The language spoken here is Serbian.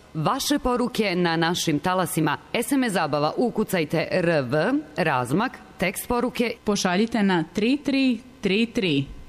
Vaše poruke na našim talasima. SMS zabava, ukucajte RV, razmak, tekst poruke. Pošaljite na 3333.